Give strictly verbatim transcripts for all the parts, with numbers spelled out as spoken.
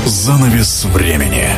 Занавес времени.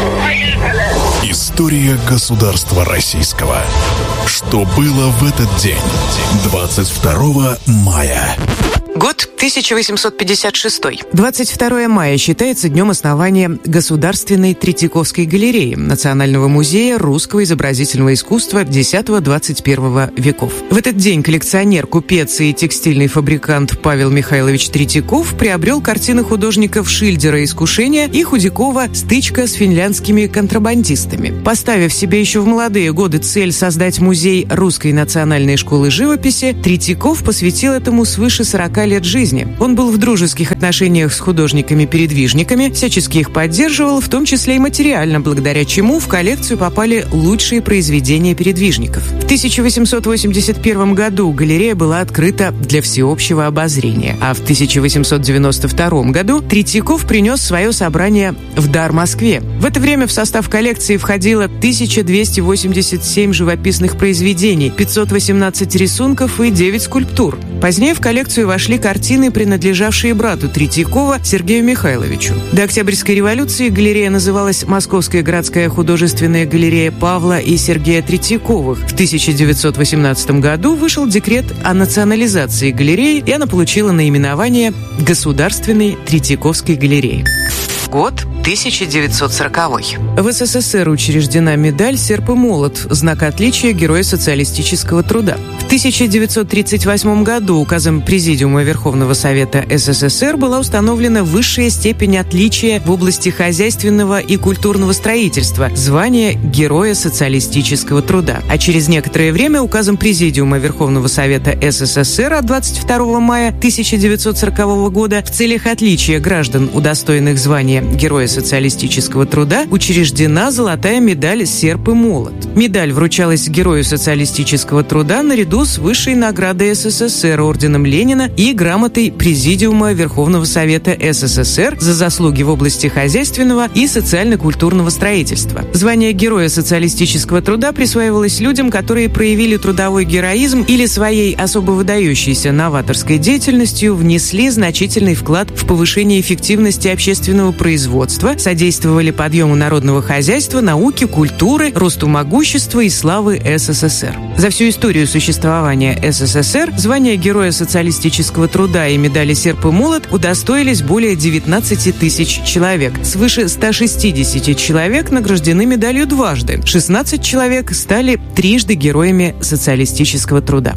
История государства российского. Что было в этот день, двадцать второго мая? Год тысяча восемьсот пятьдесят шестой. двадцать второе мая считается днем основания Государственной Третьяковской галереи Национального музея русского изобразительного искусства десятого-двадцать первого веков. В этот день коллекционер, купец и текстильный фабрикант Павел Михайлович Третьяков приобрел картины художников Шильдера «Искушение» и Худякова «Стычка с финляндскими контрабандистами». Поставив себе еще в молодые годы цель создать музей Русской национальной школы живописи, Третьяков посвятил этому свыше сорока лет жизни. Он был в дружеских отношениях с художниками-передвижниками, всячески их поддерживал, в том числе и материально, благодаря чему в коллекцию попали лучшие произведения передвижников. В тысяча восемьсот восемьдесят первом году галерея была открыта для всеобщего обозрения, а в тысяча восемьсот девяносто втором году Третьяков принес свое собрание в дар Москве. В это время в состав коллекции входило тысяча двести восемьдесят семь живописных произведений, пятьсот восемнадцать рисунков и девять скульптур. Позднее в коллекцию вошли картины, принадлежавшие брату Третьякова Сергею Михайловичу. До Октябрьской революции галерея называлась Московская городская художественная галерея Павла и Сергея Третьяковых. В тысяча девятьсот восемнадцатом году вышел декрет о национализации галереи, и она получила наименование Государственной Третьяковской галереи. Год тысяча девятьсот сороковой. В СССР учреждена медаль «Серп и молот», знак отличия Героя социалистического труда. В тысяча девятьсот тридцать восьмом году указом Президиума Верховного Совета СССР была установлена высшая степень отличия в области хозяйственного и культурного строительства – звание Героя социалистического труда. А через некоторое время указом Президиума Верховного Совета СССР от двадцать второго мая тысяча девятьсот сорокового года в целях отличия граждан, удостоенных звания Героя социалистического труда, учреждена золотая медаль «Серп и молот». Медаль вручалась Герою социалистического труда наряду с высшей наградой СССР орденом Ленина и грамотой Президиума Верховного Совета СССР за заслуги в области хозяйственного и социально-культурного строительства. Звание Героя социалистического труда присваивалось людям, которые проявили трудовой героизм или своей особо выдающейся новаторской деятельностью внесли значительный вклад в повышение эффективности общественного производства, содействовали подъему народного хозяйства, науки, культуры, росту могущества и славы СССР. За всю историю существования СССР звания Героя социалистического труда и медали «Серп и молот» удостоились более девятнадцати тысяч человек. Свыше ста шестидесяти человек награждены медалью дважды. шестнадцать человек стали трижды героями социалистического труда.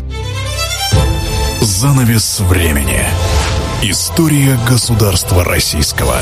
Занавес времени. История государства российского.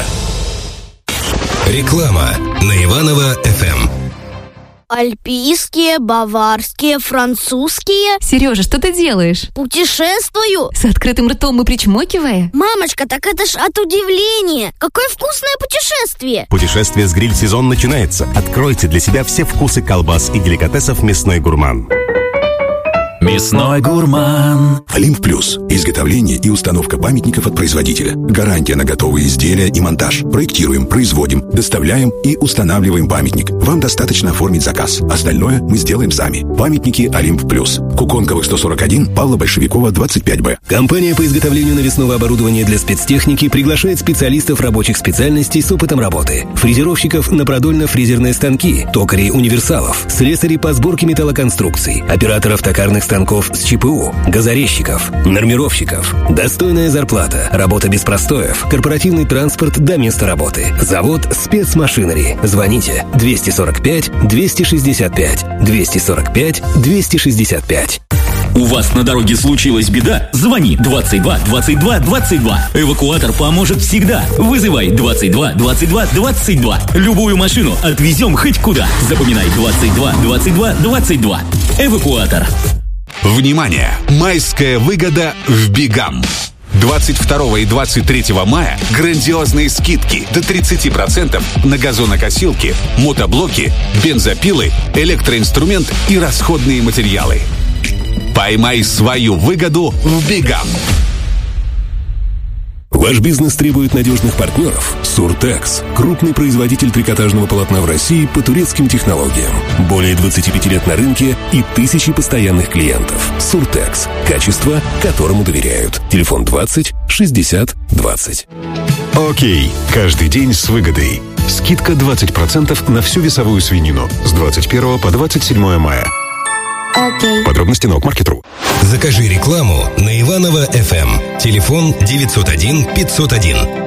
Реклама на Иваново-эф эм. Альпийские, баварские, французские. Сережа, что ты делаешь? Путешествую. С открытым ртом и причмокивая? Мамочка, так это ж от удивления. Какое вкусное путешествие. Путешествие с гриль-сезон начинается. Откройте для себя все вкусы колбас и деликатесов «Мясной гурман». Мясной гурман. Олимп Плюс. Изготовление и установка памятников от производителя. Гарантия на готовые изделия и монтаж. Проектируем, производим, доставляем и устанавливаем памятник. Вам достаточно оформить заказ. Остальное мы сделаем сами. Памятники Олимп Плюс. Куконковых сто сорок один, Павла Большевикова, двадцать пять Б. Компания по изготовлению навесного оборудования для спецтехники приглашает специалистов рабочих специальностей с опытом работы. Фрезеровщиков на продольно-фрезерные станки, токарей универсалов, слесарей по сборке металлоконструкций, операторов токарных станков с ЧПУ, газорезчиков, нормировщиков. Достойная зарплата, работа без простоев, корпоративный транспорт до места работы. Завод «Спецмашинери». Звоните двести сорок пять двести шестьдесят пять двести сорок пять двести шестьдесят пять. У вас на дороге случилась беда? Звони двадцать два двадцать два двадцать два. Эвакуатор поможет всегда. Вызывай двадцать два двадцать два двадцать два. Любую машину отвезем хоть куда. Запоминай двадцать два двадцать два двадцать два. Эвакуатор. Внимание! Майская выгода в Бигам. двадцать второго и двадцать третьего мая грандиозные скидки до тридцати процентов на газонокосилки, мотоблоки, бензопилы, электроинструмент и расходные материалы. Поймай свою выгоду в Бигам. Ваш бизнес требует надежных партнеров? Суртекс – крупный производитель трикотажного полотна в России по турецким технологиям. Более двадцати пяти лет на рынке и тысячи постоянных клиентов. Суртекс – качество, которому доверяют. Телефон двадцать шестьдесят двадцать. Окей, каждый день с выгодой. Скидка двадцать процентов на всю весовую свинину с двадцать первого по двадцать седьмое мая. Окей. Подробности на окмаркет.ру. Закажи рекламу на Иваново эф эм. Телефон девятьсот один пятьсот один.